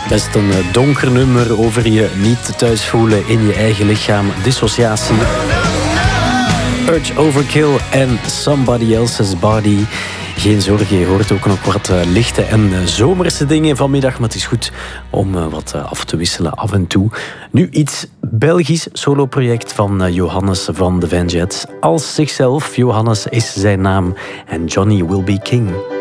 Dat is een donker nummer over je niet thuis voelen in je eigen lichaam. Dissociatie. Urge Overkill en Somebody Else's Body. Geen zorgen, je hoort ook nog wat lichte en zomerse dingen vanmiddag. Maar het is goed om wat af te wisselen af en toe. Nu iets Belgisch soloproject van Johannes van de Vanjets. Als zichzelf, Johannes is zijn naam. En Johnny Will Be King.